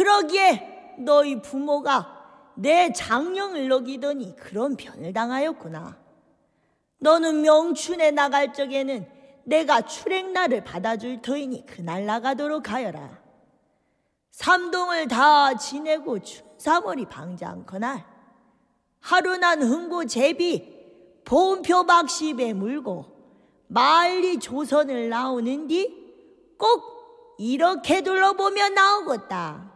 그러기에 너희 부모가 내 장령을 어기더니 그런 변을 당하였구나. 너는 명춘에 나갈 적에는 내가 출행날을 받아줄 터이니 그날 나가도록 하여라. 삼동을 다 지내고 춘삼월이 방자한 그날 하루난 흥고 제비 보은표 박십에 물고 만리 조선을 나오는 뒤 꼭 이렇게 둘러보며 나오겠다.